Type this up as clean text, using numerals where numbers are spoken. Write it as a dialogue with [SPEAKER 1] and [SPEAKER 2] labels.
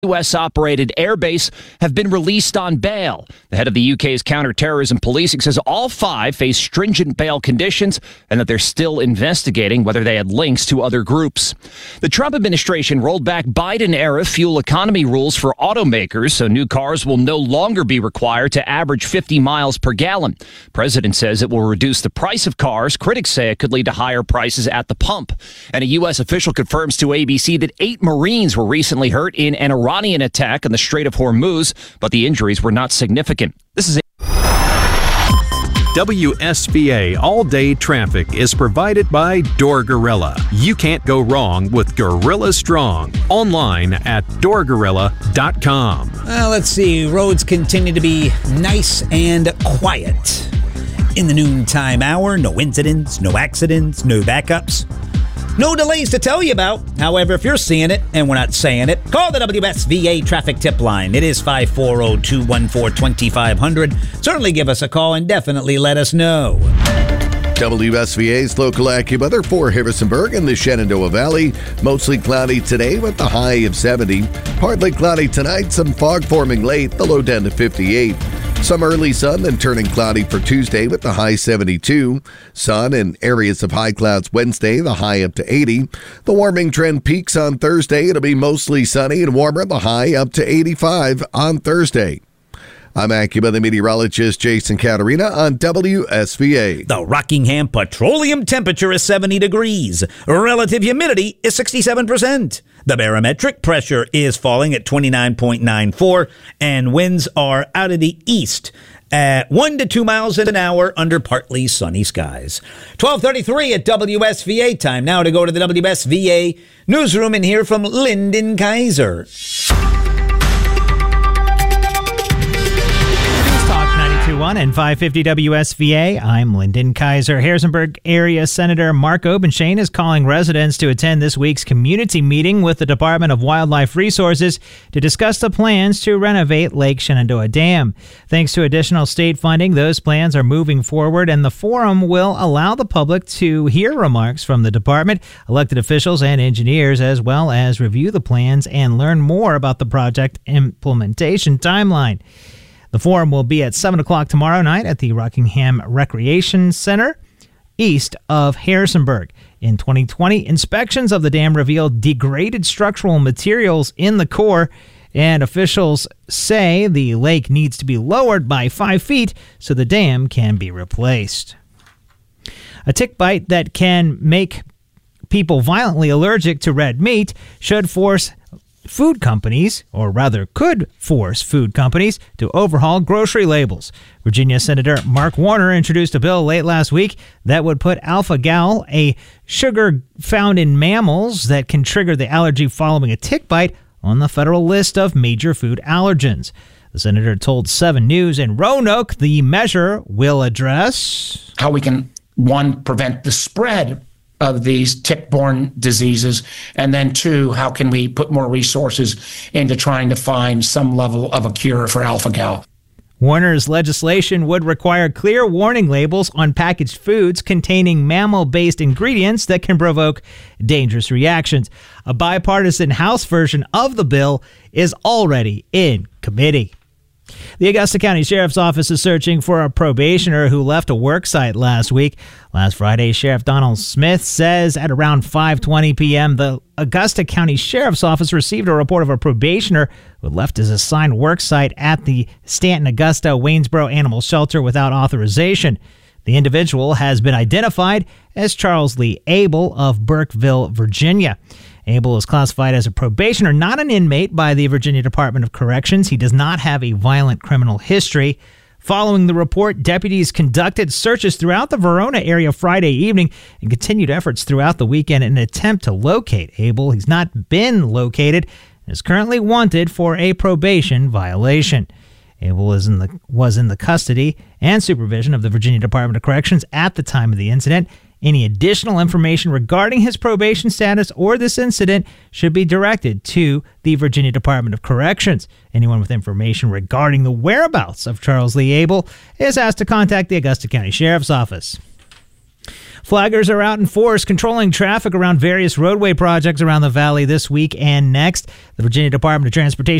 [SPEAKER 1] U.S.-operated airbase have been released on bail. The head of the UK's counter-terrorism policing says all 5 face stringent bail conditions and that they're still investigating whether they had links to other groups. The Trump administration rolled back Biden-era fuel economy rules for automakers, so new cars will no longer be required to average 50 miles per gallon. The president says it will reduce the price of cars. Critics say it could lead to higher prices at the pump. And a U.S. official confirms to ABC that 8 Marines were recently hurt in an Iranian attack on the Strait of Hormuz, but the injuries were not significant. This is
[SPEAKER 2] WSVA All-Day Traffic is provided by Door Gorilla. You can't go wrong with Gorilla Strong. Online at doorgorilla.com.
[SPEAKER 3] Let's see. Roads continue to be nice and quiet in the noontime hour. No incidents, no accidents, no backups. No delays to tell you about. However, if you're seeing it and we're not saying it, call the WSVA traffic tip line. It is 540-214-2500. Certainly give us a call and definitely let us know.
[SPEAKER 4] WSVA's local AccuWeather for Harrisonburg and the Shenandoah Valley. Mostly cloudy today with the high of 70. Partly cloudy tonight, some fog forming late, the low down to 58. Some early sun, then turning cloudy for Tuesday with the high 72. Sun and areas of high clouds Wednesday, the high up to 80. The warming trend peaks on Thursday. It'll be mostly sunny and warmer, the high up to 85 on Thursday. I'm AccuWeather meteorologist Jason Caterina on WSVA.
[SPEAKER 3] The Rockingham petroleum temperature is 70 degrees. Relative humidity is 67%. The barometric pressure is falling at 29.94, and winds are out of the east at 1 to 2 miles an hour under partly sunny skies. 12:33 at WSVA time. Now to go to the WSVA newsroom and hear from Lyndon Kaiser.
[SPEAKER 5] And 550 WSVA, I'm Lyndon Kaiser. Harrisonburg area Senator Mark Obenshain is calling residents to attend this week's community meeting with the Department of Wildlife Resources to discuss the plans to renovate Lake Shenandoah Dam. Thanks to additional state funding, those plans are moving forward, and the forum will allow the public to hear remarks from the department, elected officials, and engineers, as well as review the plans and learn more about the project implementation timeline. The forum will be at 7 o'clock tomorrow night at the Rockingham Recreation Center, east of Harrisonburg. In 2020, inspections of the dam revealed degraded structural materials in the core, and officials say the lake needs to be lowered by 5 feet so the dam can be replaced. A tick bite that can make people violently allergic to red meat should force food companies, or rather could force food companies, to overhaul grocery labels. Virginia Senator Mark Warner introduced a bill late last week that would put alpha-gal, a sugar found in mammals that can trigger the allergy following a tick bite, on the federal list of major food allergens. The senator told 7 News in Roanoke the measure will address
[SPEAKER 6] how we can, 1, prevent the spread of these tick-borne diseases, and then 2, how can we put more resources into trying to find some level of a cure for alpha-gal.
[SPEAKER 5] Warner's legislation would require clear warning labels on packaged foods containing mammal-based ingredients that can provoke dangerous reactions. A bipartisan House version of the bill is already in committee. The Augusta County Sheriff's Office is searching for a probationer who left a work site last week. Last Friday, Sheriff Donald Smith says at around 5:20 p.m., the Augusta County Sheriff's Office received a report of a probationer who left his assigned work site at the Stanton Augusta Waynesboro Animal Shelter without authorization. The individual has been identified as Charles Lee Abel of Burkeville, Virginia. Abel is classified as a probationer, not an inmate, by the Virginia Department of Corrections. He does not have a violent criminal history. Following the report, deputies conducted searches throughout the Verona area Friday evening and continued efforts throughout the weekend in an attempt to locate Abel. He's not been located and is currently wanted for a probation violation. Abel was in the custody and supervision of the Virginia Department of Corrections at the time of the incident. Any additional information regarding his probation status or this incident should be directed to the Virginia Department of Corrections. Anyone with information regarding the whereabouts of Charles Lee Abel is asked to contact the Augusta County Sheriff's Office. Flaggers are out in force controlling traffic around various roadway projects around the valley this week and next. The Virginia Department of Transportation